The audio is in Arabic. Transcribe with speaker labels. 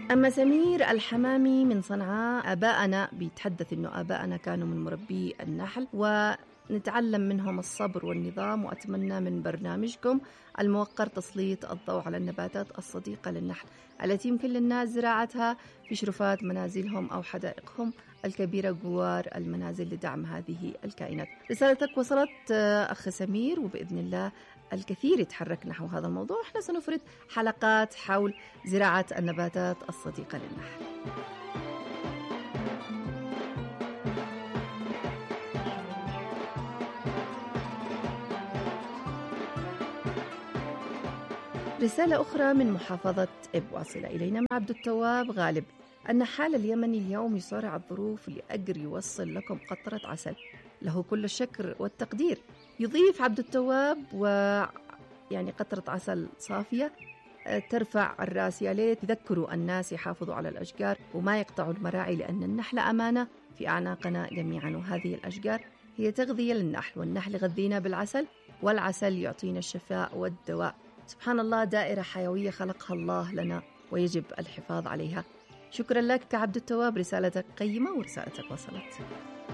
Speaker 1: أما سمير الحمامي من صنعاء، آباءنا بيتحدث إنه آباءنا كانوا من مربي النحل ونتعلم منهم الصبر والنظام، وأتمنى من برنامجكم الموقر تسليط الضوء على النباتات الصديقة للنحل التي يمكن للناس زراعتها في شرفات منازلهم أو حدائقهم الكبيرة جوار المنازل لدعم هذه الكائنات. رسالتك وصلت أخ سمير، وبإذن الله الكثير يتحرك نحو هذا الموضوع. احنا سنفرد حلقات حول زراعة النباتات الصديقة للنحل. رسالة أخرى من محافظة إب واصلة إلينا من عبد التواب غالب. النحال اليمني اليوم يصارع الظروف لأجر يوصل لكم قطرة عسل، له كل الشكر والتقدير. يضيف عبد التواب يعني قطرة عسل صافية ترفع الراس. يا ليت يذكروا الناس يحافظوا على الأشجار وما يقطعوا المراعي، لأن النحل أمانة في أعناقنا جميعا، وهذه الأشجار هي تغذية للنحل، والنحل يغذينا بالعسل، والعسل يعطينا الشفاء والدواء. سبحان الله، دائرة حيوية خلقها الله لنا ويجب الحفاظ عليها. شكرا لك عبد التواب، رسالتك قيمة ورسالتك وصلت.